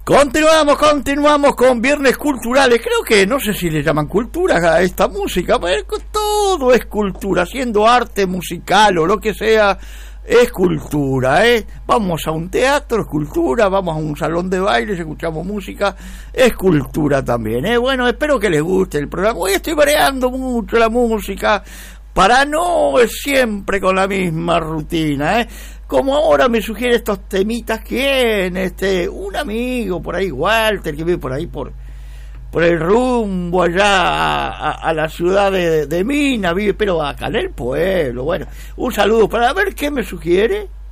Continuamos con Viernes Culturales. Creo que no sé si le llaman cultura a esta música, pero todo es cultura, siendo arte musical o lo que sea, es cultura, ¿eh? Vamos a un teatro, es cultura, vamos a un salón de baile, escuchamos música, es cultura también, ¿eh? Bueno, espero que les guste el programa. Hoy estoy variando mucho la música para no siempre con la misma rutina, ¿eh? Como ahora me sugiere estos temitas que un amigo por ahí, Walter, que vive por ahí por el rumbo allá a la ciudad de Mina, vive pero acá en el pueblo. Bueno, un saludo para ver qué me sugiere.